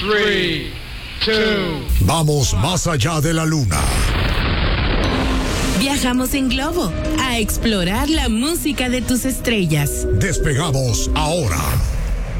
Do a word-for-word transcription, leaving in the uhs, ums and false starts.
three, two. Vamos más allá de la luna. Viajamos en globo a explorar la música de tus estrellas. Despegamos ahora.